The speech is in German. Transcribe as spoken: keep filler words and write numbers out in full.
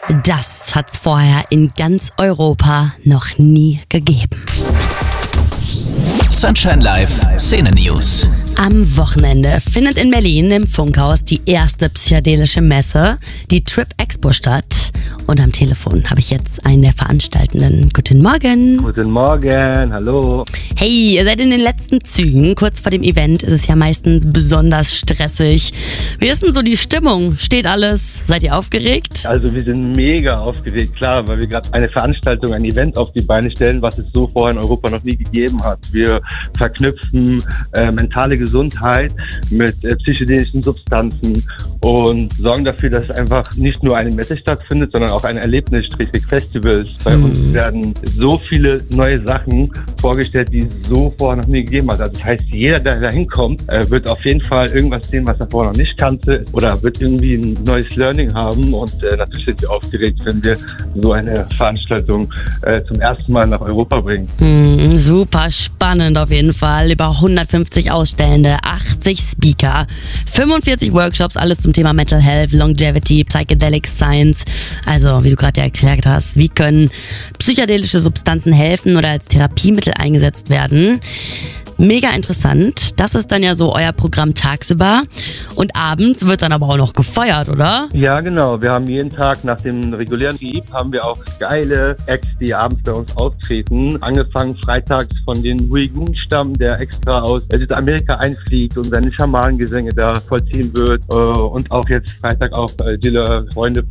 Das hat's vorher in ganz Europa noch nie gegeben. Sunshine Live Szene News. Am Wochenende findet in Berlin im Funkhaus die erste psychedelische Messe, die Trip Expo, statt. Und am Telefon habe ich jetzt einen der Veranstaltenden. Guten Morgen. Guten Morgen, hallo. Hey, ihr seid in den letzten Zügen. Kurz vor dem Event ist es ja meistens besonders stressig. Wie ist denn so die Stimmung? Steht alles? Seid ihr aufgeregt? Also wir sind mega aufgeregt, klar, weil wir gerade eine Veranstaltung, ein Event auf die Beine stellen, was es so vorher in Europa noch nie gegeben hat. Wir verknüpfen äh, mentale Gesundheit mit äh, psychedelischen Substanzen und sorgen dafür, dass einfach nicht nur eine Messe stattfindet, sondern auch ein Erlebnis, richtig Festivals. Bei Mhm. uns werden so viele neue Sachen vorgestellt, die es so vorher noch nie gegeben hat. Also das heißt, jeder, der da hinkommt, äh, wird auf jeden Fall irgendwas sehen, was er vorher noch nicht kannte, oder wird irgendwie ein neues Learning haben. Und äh, natürlich sind wir aufgeregt, wenn wir so eine Veranstaltung äh, zum ersten Mal nach Europa bringen. Mm, super spannend auf jeden Fall. Über hundertfünfzig Ausstellende, achtzig Speaker, fünfundvierzig Workshops, alles zum Thema Mental Health, Longevity, Psychedelic Science. Also, wie du gerade ja erklärt hast, wie können psychedelische Substanzen helfen oder als Therapiemittel eingesetzt werden? Mega interessant. Das ist dann ja so euer Programm tagsüber. Und abends wird dann aber auch noch gefeiert, oder? Ja, genau. Wir haben jeden Tag nach dem regulären Betrieb haben wir auch geile Acts, die abends bei uns auftreten. Angefangen freitags von den Huigun-Stamm, der extra aus Südamerika einfliegt und seine Schamanengesänge da vollziehen wird. Und auch jetzt Freitag auch Dille Freunde